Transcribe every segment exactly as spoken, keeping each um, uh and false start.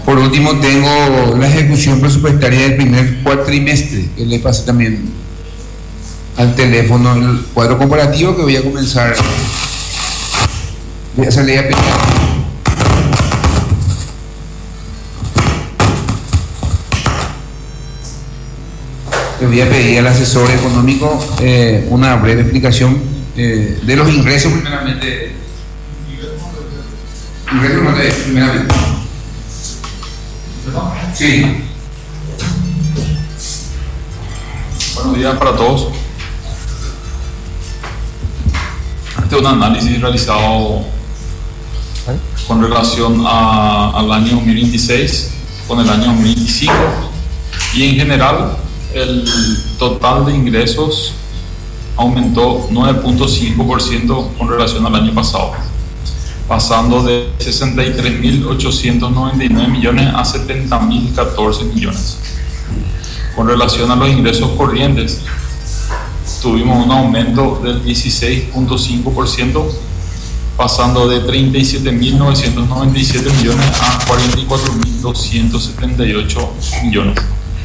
Por último, tengo la ejecución presupuestaria del primer cuatrimestre, que le pasé también al teléfono el cuadro comparativo que voy a comenzar. Voy a salir a pedir. Le voy a pedir al asesor económico eh, una breve explicación eh, de los ingresos, primeramente. Ingresos no de, primeramente. Sí. Buenos días para todos. Este es un análisis realizado con relación a, al año dos mil veintiséis con el año dos mil veinticinco, y en general el total de ingresos aumentó nueve punto cinco por ciento con relación al año pasado, pasando de sesenta y tres mil ochocientos noventa y nueve millones a setenta mil catorce millones. Con relación a los ingresos corrientes, tuvimos un aumento del dieciséis punto cinco por ciento, pasando de treinta y siete mil novecientos noventa y siete millones a cuarenta y cuatro mil doscientos setenta y ocho millones.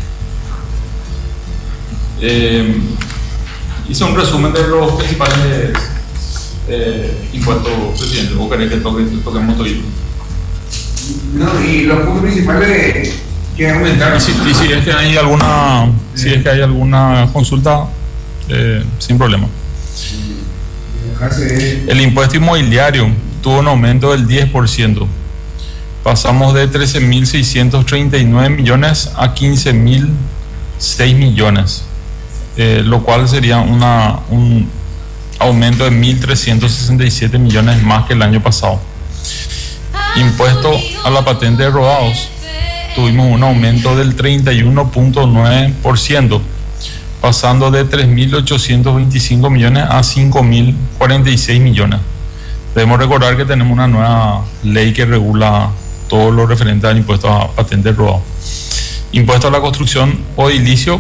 Eh, hice un resumen de los principales eh, impuestos, presidente. ¿Vos querés que toque, toquemos todo? No, y los puntos principales que aumentaron. Y si, y si es que hay alguna, si es que hay alguna consulta, eh, sin problema. El impuesto inmobiliario tuvo un aumento del diez por ciento. Pasamos de trece mil seiscientos treinta y nueve millones a quince mil seis millones, eh, lo cual sería una, un aumento de mil trescientos sesenta y siete millones más que el año pasado. Impuesto a la patente de rodados, tuvimos un aumento del treinta y uno punto nueve por ciento, pasando de tres mil ochocientos veinticinco millones a cinco mil cuarenta y seis millones. Debemos recordar que tenemos una nueva ley que regula todo lo referente al impuesto a patente de rodado. Impuesto a la construcción o edilicio,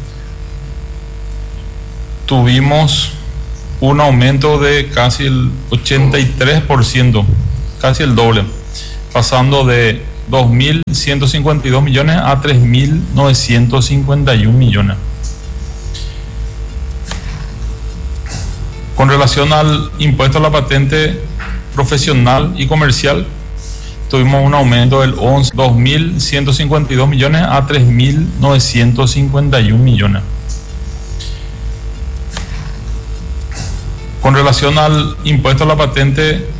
tuvimos un aumento de casi el ochenta y tres por ciento, casi el doble, pasando de dos mil ciento cincuenta y dos millones a tres mil novecientos cincuenta y uno millones. Con relación al impuesto a la patente profesional y comercial, tuvimos un aumento del dos mil ciento cincuenta y dos millones a tres mil novecientos cincuenta y uno millones. Con relación al impuesto a la patente